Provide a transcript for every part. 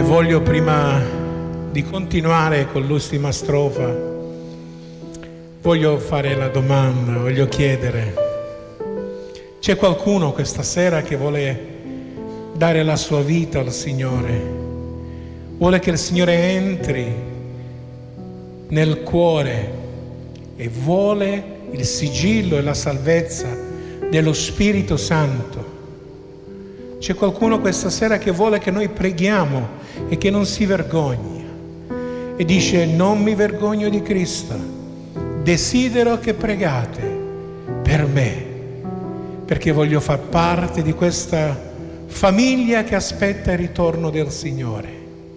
Voglio, prima di continuare con l'ultima strofa, voglio fare la domanda, voglio chiedere: c'è qualcuno questa sera che vuole dare la sua vita al Signore? Vuole che il Signore entri nel cuore e vuole il sigillo e la salvezza dello Spirito Santo? C'è qualcuno questa sera che vuole che noi preghiamo e che non si vergogna e dice: non mi vergogno di Cristo, desidero che pregate per me, perché voglio far parte di questa famiglia che aspetta il ritorno del Signore.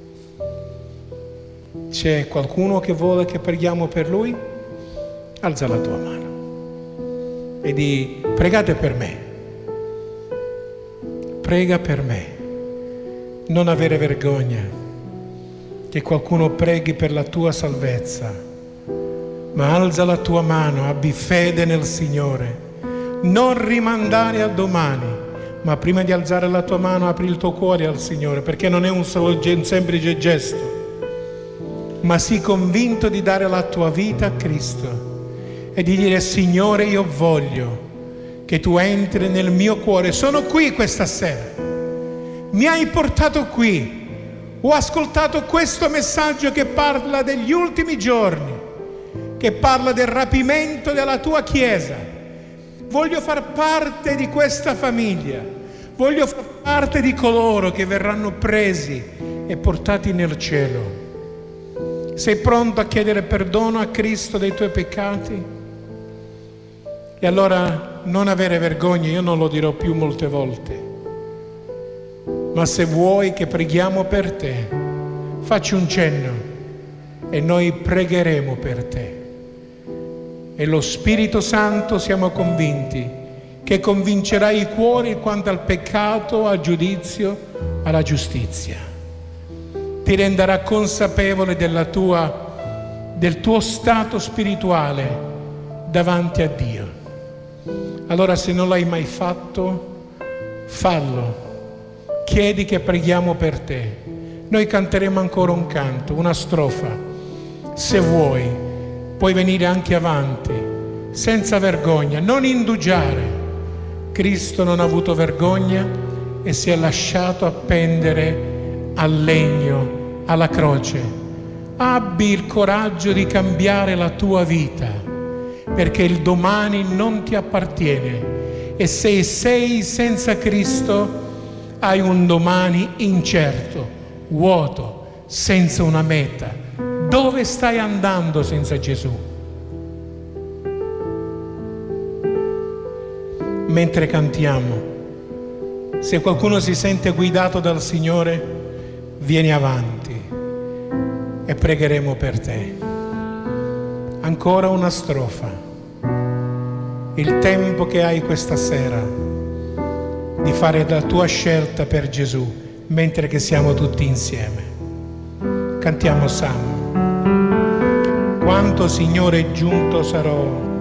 C'è qualcuno che vuole che preghiamo per lui? Alza la tua mano e di: pregate per me. Prega per me, non avere vergogna, che qualcuno preghi per la tua salvezza, ma alza la tua mano, abbi fede nel Signore, non rimandare a domani, ma prima di alzare la tua mano apri il tuo cuore al Signore, perché non è un semplice gesto, ma sii convinto di dare la tua vita a Cristo e di dire: Signore, io voglio che tu entri nel mio cuore. Sono qui questa sera, mi hai portato qui, ho ascoltato questo messaggio che parla degli ultimi giorni, che parla del rapimento della tua Chiesa. Voglio far parte di questa famiglia, voglio far parte di coloro che verranno presi e portati nel cielo. Sei pronto a chiedere perdono a Cristo dei tuoi peccati? E allora non avere vergogna, io non lo dirò più molte volte, ma se vuoi che preghiamo per te, facci un cenno e noi pregheremo per te. E lo Spirito Santo, siamo convinti, che convincerà i cuori quanto al peccato, al giudizio, alla giustizia. Ti renderà consapevole del tuo stato spirituale davanti a Dio. Allora, se non l'hai mai fatto, fallo. Chiedi che preghiamo per te. Noi canteremo ancora un canto, una strofa. Se vuoi, puoi venire anche avanti, senza vergogna, non indugiare. Cristo non ha avuto vergogna e si è lasciato appendere al legno, alla croce. Abbi il coraggio di cambiare la tua vita, perché il domani non ti appartiene e se sei senza Cristo hai un domani incerto, vuoto, senza una meta. Dove stai andando senza Gesù? Mentre cantiamo, se qualcuno si sente guidato dal Signore, vieni avanti e pregheremo per te. Ancora una strofa. Il tempo che hai questa sera di fare la tua scelta per Gesù, mentre che siamo tutti insieme. Cantiamo Salmo. Quanto, Signore, giunto sarò